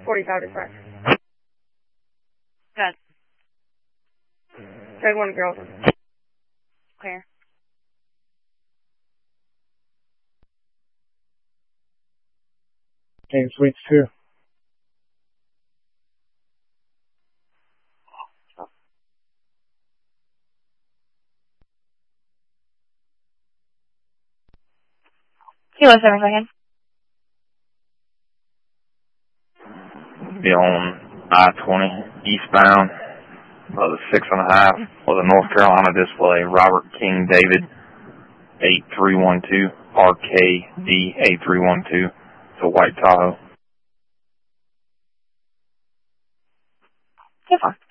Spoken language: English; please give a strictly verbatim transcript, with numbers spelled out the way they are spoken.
forty-five dispatch. Good. Tag one girls. Clear. Game Suites two. Kilo seven second. Be on I twenty eastbound, uh, the six and a half with a North Carolina display, Robert King David, eight three one two, R K D eight three one two. It's a white Tahoe. Good one.